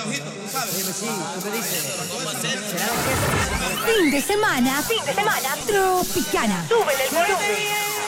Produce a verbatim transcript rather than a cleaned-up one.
Fin de semana, fin de semana, Tropicana. Súbele el volumen.